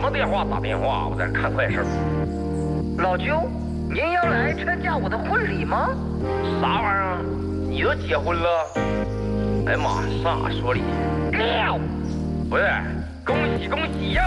么电话打电话？我在这看快事。 老舅，您要来参加我的婚礼吗？ 啥玩意儿？你都结婚了？哎呀妈，上哪说理？ 六， 不是，恭喜恭喜呀！